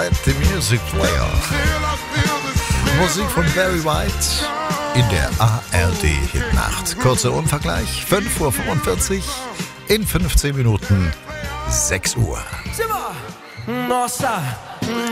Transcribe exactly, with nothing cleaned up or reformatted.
Let the Music Player. Musik von Barry White in der A R D-Hitnacht. Kurzer Unvergleich, fünf Uhr fünfundvierzig, in fünfzehn Minuten sechs Uhr. Nossa,